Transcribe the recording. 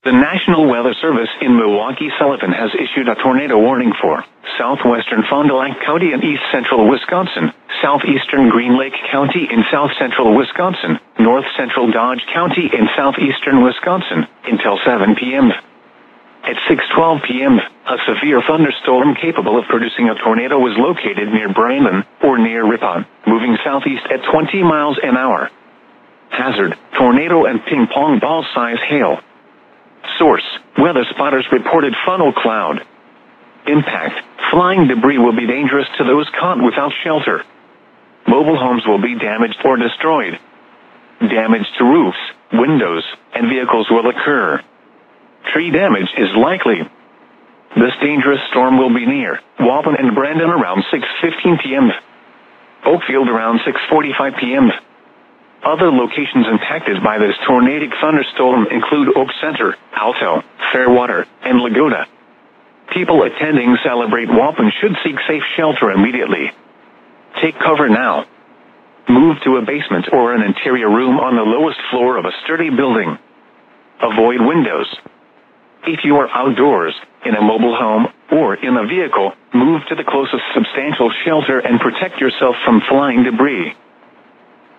The National Weather Service in Milwaukee-Sullivan has issued a tornado warning for southwestern Fond du Lac County in east-central Wisconsin, southeastern Green Lake County in south-central Wisconsin, north-central Dodge County in southeastern Wisconsin, until 7 p.m. At 6:12 p.m., a severe thunderstorm capable of producing a tornado was located near Brandon, or near Ripon, moving southeast at 20 miles an hour. Hazard, tornado and ping-pong ball-size hail. Source, weather spotters reported funnel cloud. Impact, flying debris will be dangerous to those caught without shelter. Mobile homes will be damaged or destroyed. Damage to roofs, windows, and vehicles will occur. Tree damage is likely. This dangerous storm will be near Waupun and Brandon around 6:15 p.m. Oakfield around 6:45 p.m. Other locations impacted by this tornadic thunderstorm include Oak Center, Alto, Fairwater, and Laguna. People attending Celebrate Waupun should seek safe shelter immediately. Take cover now. Move to a basement or an interior room on the lowest floor of a sturdy building. Avoid windows. If you are outdoors, in a mobile home, or in a vehicle, move to the closest substantial shelter and protect yourself from flying debris.